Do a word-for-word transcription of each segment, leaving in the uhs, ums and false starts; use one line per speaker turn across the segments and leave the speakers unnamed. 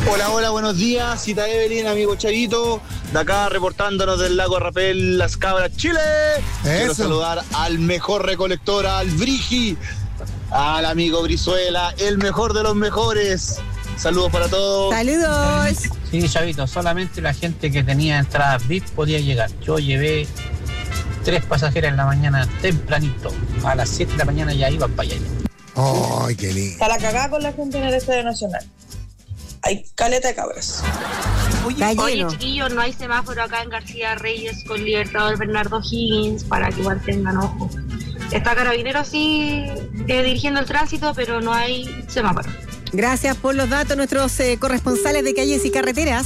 Hola, hola, buenos días, Cita Evelyn, amigo Charito, de acá reportándonos del lago Rapel, Las Cabras, Chile. Eso. Quiero saludar al mejor recolector, al Brigi, al amigo Brizuela, el mejor de los mejores. Saludos para todos.
Saludos.
Sí, Chavito, solamente la gente que tenía entradas V I P podía llegar. Yo llevé tres pasajeras en la mañana tempranito, a las siete de la mañana ya iban para allá.
¡Ay, qué lindo!
Está la cagada con la gente en el Estadio Nacional. Hay caleta de cabras.
Oye, oye, chiquillos, no hay semáforo acá en García Reyes con Libertador Bernardo Higgins para que igual tengan ojo. Está Carabinero sí eh, dirigiendo el tránsito, pero no hay semáforo.
Gracias por los datos, nuestros eh, corresponsales de calles y carreteras.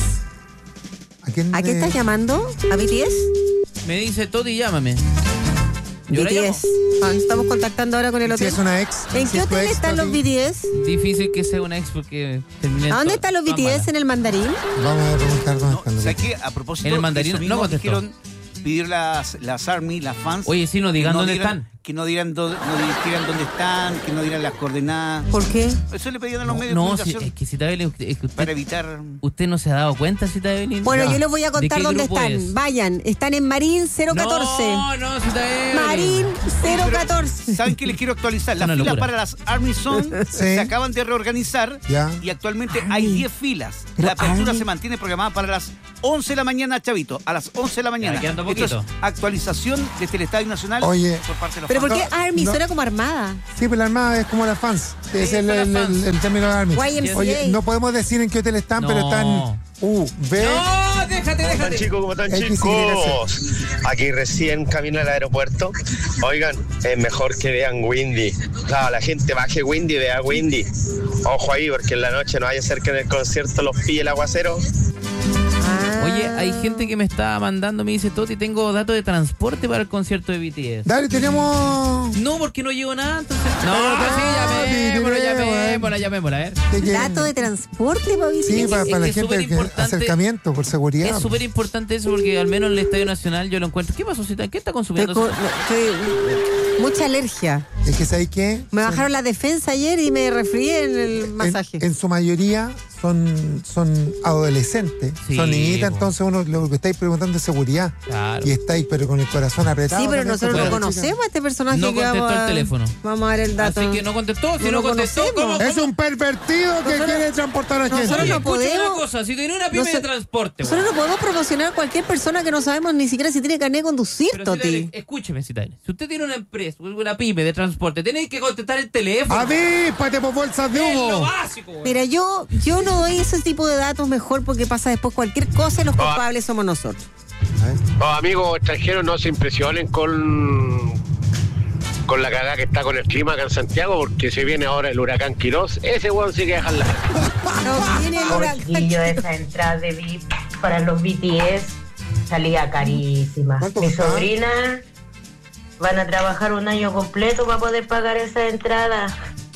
¿A quién,
¿A quién
eh...
estás llamando? ¿A B T S?
Me dice Toti, llámame. Yo
B T S. Ah, estamos contactando ahora con el hotel.
Si es una ex.
¿En
si
qué hotel
ex,
están
Toti.
los B T S?
Difícil que sea una ex porque terminé.
¿A dónde están los B T S? ¿En el Mandarín?
Vamos a preguntar dónde
No,
están los
¿sabes qué? A propósito,
En el Mandarín
eso mismo
no contestó.
dijeron, pidieron las, las Army, las fans.
Oye, sí, no digan
no
dónde
digan-
están.
Que no digan, do- no digan dónde están, que no digan las coordenadas.
¿Por qué?
Eso le pedían a los medios de
No, si,
comunicación
es que Cita Evelyn, usted- es que
para
usted,
evitar...
usted no se ha dado cuenta, Cita Evelyn.
Bueno,
Ya.
yo les voy a
¿De
contar
qué
dónde
grupo
están.
es?
Vayan, están en Marín cero catorce.
No, no, Cita Evelyn.
Marín cero
Pero,
catorce.
¿saben qué les quiero actualizar? Las
Una
filas
locura.
para las Army son,
Sí.
se acaban de reorganizar
Ya.
y actualmente
Army.
hay diez filas.
Pero
La apertura
Army.
se mantiene programada para las once de la mañana, Chavito. A las once de la mañana.
Ya, quedando
Esto es
poquito.
actualización desde el Estadio Nacional
Oye.
por parte de los
¿Pero por
fans.
qué Army?
No.
Suena como armada.
Sí, pues la armada es como las fans. Es el,
son las
el,
fans.
el- el término de Army.
Y M C A.
Oye, no podemos decir en qué hotel están,
No.
pero están U, B.
No, déjate,
¿Cómo están,
déjate.
chicos? ¿Cómo están,
X,
chicos? Aquí recién camino al aeropuerto. Oigan, es mejor que vean Windy. Claro, la gente baje Windy y vea Windy. Ojo ahí, porque en la noche no vaya a ser que en el concierto los pille el aguacero.
Ah.
Oye, hay gente que me está mandando, me dice, Toti, tengo datos de transporte para el concierto de B T S.
Dale, tenemos.
No, porque no llevo nada, entonces... No,
Pero,
sí, llamémosla,
diré,
llamémosla, llamémosla, a ver.
de que-
Dato de transporte, papi.
Sí,
Es
para,
que-
para la
es que es
gente, que
superimportante.
acercamiento, por seguridad.
Es súper importante eso porque al menos en el Estadio Nacional yo lo encuentro. ¿Qué pasó, Cita? ¿Qué está consumiendo?
Estoy con- estoy- mucha alergia.
Es que ¿sabes qué?
Me
Son-
bajaron la defensa ayer y me resfrié en el
en,
masaje.
en su mayoría son, son adolescentes,
Sí,
son niñitas,
po.
entonces uno lo que estáis preguntando es seguridad.
Claro.
Y estáis, pero con el corazón apretado.
Sí, pero
también,
nosotros
con
no
la chica.
conocemos a este personaje
No
que vamos
contestó
a...
el teléfono.
Vamos a ver el dato.
Así que no contestó. Si
No
no,
lo
contestó,
conocemos.
¿cómo?
Es un pervertido que
Nosotros-
quiere transportar a gente.
nosotros no
Escucha
podemos-
una cosa, si tiene una pyme
no
de
sé-
transporte,
Nosotros
weón.
no podemos promocionar a cualquier persona que no sabemos ni siquiera si tiene carnet de conducir,
Pero,
Toti.
Cita, escúcheme, Cita. Si usted tiene una empresa, una pyme de transporte, tenéis que contestar el teléfono.
Avíspate por bolsas de
Es lo
humo.
básico, weón.
Mira, yo, yo no doy ese tipo de datos mejor porque pasa después cualquier cosa y los
Ah.
culpables somos nosotros.
Los amigos extranjeros no se impresionen con, con la cagada que está con el clima acá en Santiago, porque se viene ahora el huracán Quirós. Ese weón sí que dejarla.
No, viene el huracán.
Chiquillo, esa entrada de V I P para los B T S salía carísima.
¿Cuánto
Mi
costaba?
sobrina van a trabajar un año completo para poder pagar esa entrada.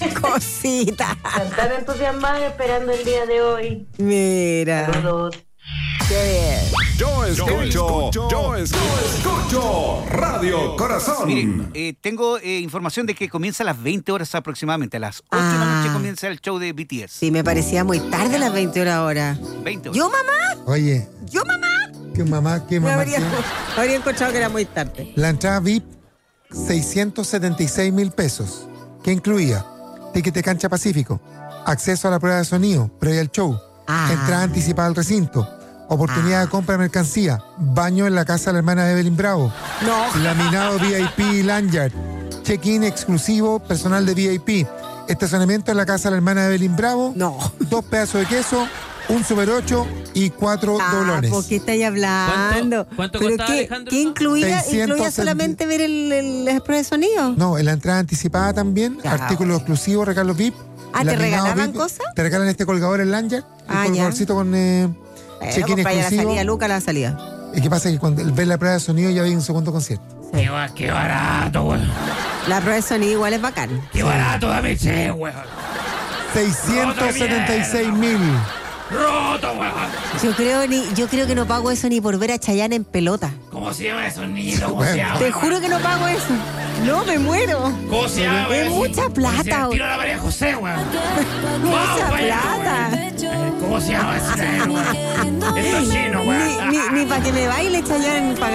Cosita.
Están tan entusiasmadas esperando el día de hoy.
Mira.
Saludos.
Qué bien.
Yo escucho, yo escucho Radio Corazón.
Mire, eh, tengo eh, información de que comienza a las veinte horas aproximadamente. A las ocho de la
Ah.
noche comienza el show de B T S.
Sí, me parecía muy tarde las veinte horas ahora.
veinte horas.
¿Yo, mamá?
Oye,
¿Yo, mamá?
¿qué mamá? ¿Qué
Me
mamá?
habría,
qué?
habría encontrado que era muy tarde.
La entrada V I P, seiscientos setenta y seis mil pesos. ¿Qué incluía? Ticket de cancha Pacífico, acceso a la prueba de sonido, previa al show,
Ah.
entrada anticipada al recinto, oportunidad de compra de mercancía, baño en la casa de la hermana de Evelyn Bravo,
No.
laminado V I P y lanyard, check-in exclusivo, personal de V I P, estacionamiento en la casa de la hermana de Evelyn Bravo,
No.
dos pedazos de queso, un Super ocho y cuatro
Ah,
doblones.
¿por qué estáis hablando?
¿Cuánto- cuánto
¿Pero
costaba,
qué,
Alejandro?
¿qué incluía?
seiscientos
¿Incluía solamente ver el, el, la prueba de sonido?
No, en la entrada anticipada también,
Ya,
artículos exclusivos, regalos V I P.
Ah, ¿te
laminado
regalaban
V I P,
cosas?
Te regalan este colgador en lanyard,
Ah,
el
ya.
colgadorcito con eh,
Bueno,
check-in
compra ya la
exclusivo.
salida, Luca, la salida.
¿Y qué pasa? Que cuando ves la prueba de sonido ya hay un segundo concierto.
Qué, ba- qué barato, weón.
La prueba de sonido igual es bacán.
Qué barato, dame ese, weón.
seiscientos setenta y seis mil.
Roto, weón.
Yo creo, ni, yo creo que no pago eso ni por ver a Chayanne en pelota.
¿Cómo se llama esos niños? ¿Cómo se llama?
Te juro que no pago eso. No, me muero.
¿Cómo se llama,
Es
weón?
mucha plata,
Se
weón.
tiro a la María José, weón.
Mucha
Vamos, vaya,
plata.
weón. ¿Cómo se llama ese weón? Esto es chino, weón.
Ni, ni, ni para que me baile, Chayanne, para